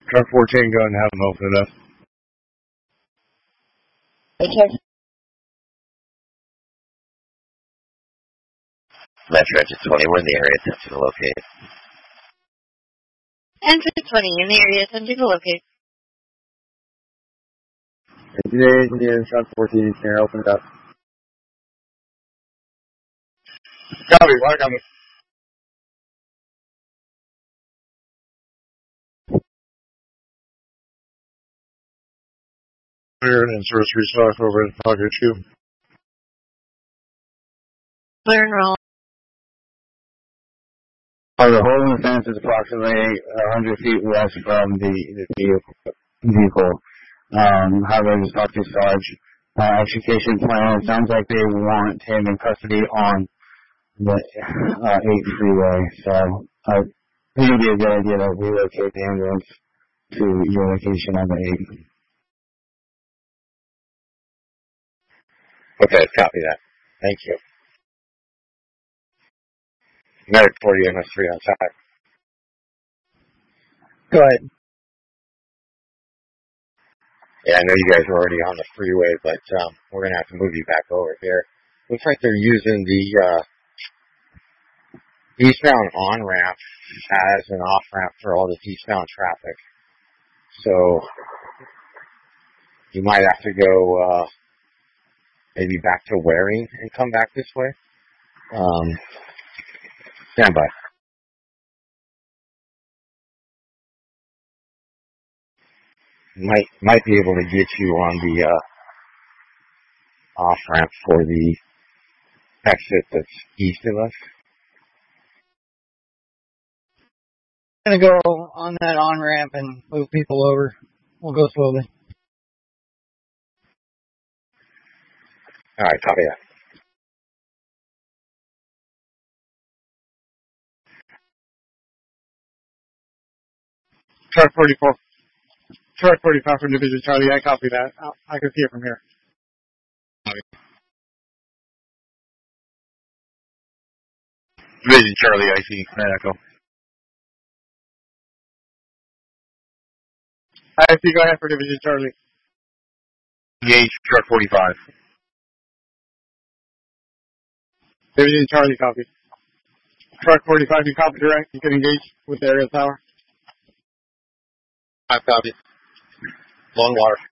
Truck 14, go ahead and have them open it up. Okay. Metro Exit 20, we're in the area, attention to locate. Entry 20, in the area, attention to locate. Engineer, Truck 14, can you open it up? Copy, work on it. Clear and source restock over at Pocket 2. Clear and roll. The hole in the fence is approximately 100 feet west from the vehicle. However, just talk to Sarge. Execution plan, it sounds like they want him in custody on the 8 freeway. So, I think it would be a good idea to relocate the ambulance to your location on the 8. Okay, copy that. Thank you. Medic 40 MS3 on site. Go ahead. Yeah, I know you guys are already on the freeway, but we're going to have to move you back over here. Looks like they're using the eastbound on-ramp as an off-ramp for all this eastbound traffic. So you might have to go maybe back to Waring and come back this way. Stand by. Might be able to get you on the off ramp for the exit that's east of us. I'm gonna go on that on ramp and move people over. We'll go slowly. All right, copy that. Truck 44. Truck 45 from Division Charlie, I copy that. I can see it from here. Division Charlie, I see. Echo. I see, go ahead for Division Charlie. Engage truck 45. Division Charlie, copy. Truck 45, you copy direct? You can engage with the aerial tower? I copy. Long water.